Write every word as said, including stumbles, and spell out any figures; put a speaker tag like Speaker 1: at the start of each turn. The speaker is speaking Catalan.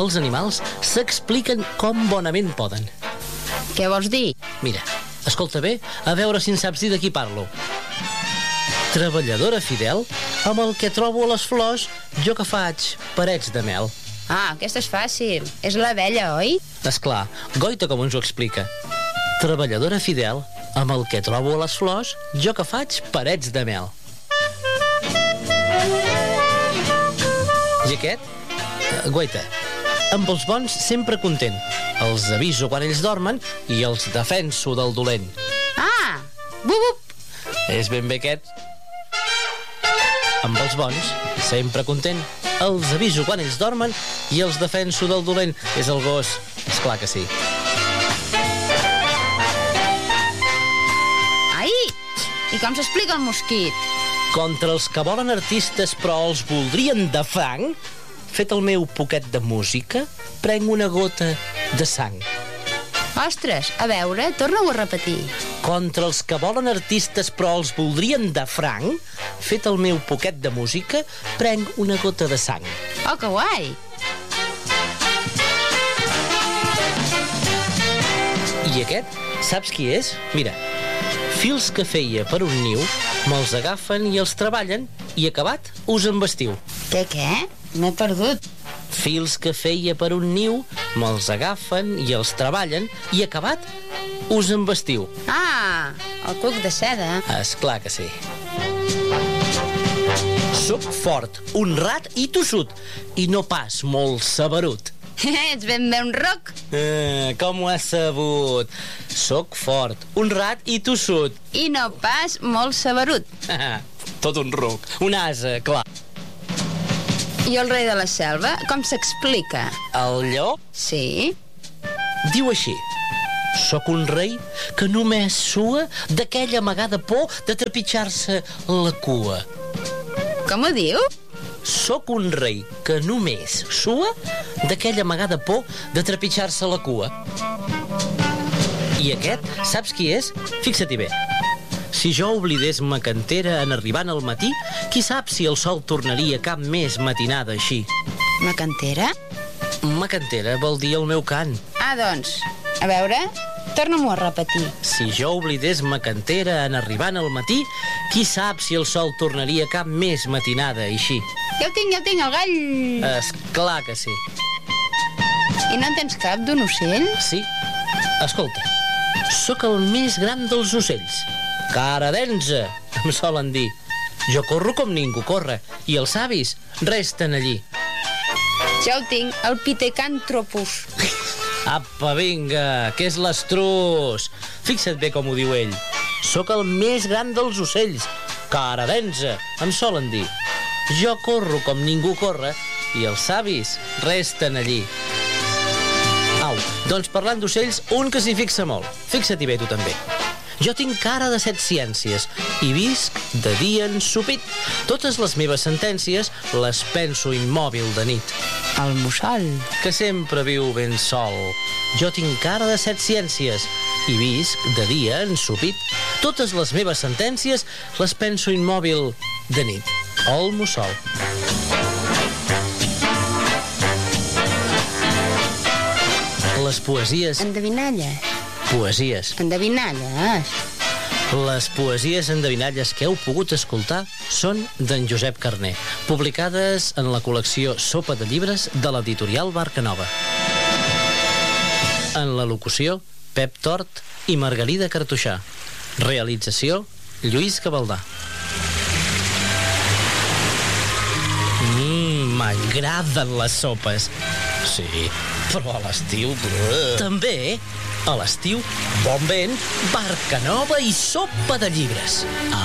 Speaker 1: els animals s'expliquen com bonament poden.
Speaker 2: Què vols dir?
Speaker 1: Mira, escolta bé, a veure si en saps dir de qui parlo. Treballadora fidel, amb el que trobo a les flors, jo que faig parets de mel.
Speaker 2: Ah, aquesta és fàcil. És l'abella, oi?
Speaker 1: Esclar, goita com ens ho explica. Treballadora fidel, amb el que trobo a les flors, jo que faig parets de mel. I aquest? Uh, goita. Amb els bons sempre content. Els aviso quan ells dormen i els defenso del dolent.
Speaker 2: Ah! Bup, bup!
Speaker 1: És ben bé aquest. Amb els bons sempre content. Els aviso quan ells dormen i els defenso del dolent. És el gos. Esclar que sí.
Speaker 2: Ai! I com s'explica el mosquit?
Speaker 1: Contra els que volen artistes però els voldrien de franc, fet el meu poquet de música, prenc una gota de sang.
Speaker 2: Ostres, a veure, torna-ho a repetir.
Speaker 1: Contra els que volen artistes però els voldrien de franc, fet el meu poquet de música, prenc una gota de sang.
Speaker 2: Oh, que guai!
Speaker 1: I aquest, saps qui és? Mira, fils que feia per un niu, me'ls agafen i els treballen i acabat us embestiu.
Speaker 2: Què, què? M'he perdut.
Speaker 1: Fils que feia per un niu, me'ls agafen i els treballen i acabat us embestiu.
Speaker 2: Ah, el cuc de seda.
Speaker 1: Esclar que sí. Soc fort, honrat i tossut, i no pas molt saberut.
Speaker 2: Ets ben bé un roc.
Speaker 1: Eh, com ho has sabut? Soc fort, honrat i tossut.
Speaker 2: I no pas molt saberut.
Speaker 1: Tot un ruc, un ase, clar.
Speaker 2: I el rei de la selva, com s'explica?
Speaker 1: El lleó
Speaker 2: Sí?
Speaker 1: diu així: soc un rei que només sua d'aquella amagada por de trepitjar-se la cua.
Speaker 2: Com ho diu?
Speaker 1: Soc un rei que només sua d'aquella amagada por de trepitjar-se la cua. I aquest, saps qui és? Fixa-t'hi bé. Si jo oblidés ma cantera en arribant al matí, qui sap si el sol tornaria cap més matinada així.
Speaker 2: Ma cantera?
Speaker 1: Ma cantera vol dir el meu cant.
Speaker 2: Ah, doncs, a veure, torna-m'ho a repetir.
Speaker 1: Si jo oblidés ma cantera en arribant al matí, qui sap si el sol tornaria cap més matinada així.
Speaker 2: Ja el tinc, ja el tinc, el gall!
Speaker 1: Esclar que sí.
Speaker 2: I no en tens cap d'un ocell?
Speaker 1: Sí. Escolta, sóc el més gran dels ocells. Cara d'enze, em solen dir. Jo corro com ningú corre, i els savis resten allí.
Speaker 2: Ja el tinc, el pitecàntropus.
Speaker 1: Apa, vinga, que és l'estrus. Fixa't bé com ho diu ell. Sóc el més gran dels ocells. Cara d'enze, em solen dir. Jo corro com ningú corre, i els savis resten allí. Au, doncs parlant d'ocells, un que s'hi fixa molt. Fixa-t'hi bé tu també. Jo tinc cara de set ciències i visc de dia ensopit. Totes les meves sentències les penso immòbil de nit.
Speaker 2: El mussol.
Speaker 1: Que sempre viu ben sol. Jo tinc cara de set ciències i visc de dia ensopit. Totes les meves sentències les penso immòbil de nit. El mussol. Les poesies...
Speaker 2: Endevinalla.
Speaker 1: Poesies.
Speaker 2: Endevinalles.
Speaker 1: Les poesies endevinalles que heu pogut escoltar són d'en Josep Carner, publicades en la col·lecció Sopa de llibres de l'editorial Barcanova. En la locució, Pep Tort i Margarida Cartoixà. Realització, Lluís Gavaldà. Mmm, m'agraden les sopes. Sí, però a l'estiu... També, a l'estiu, bon vent, Barcanova i sopa de llibres.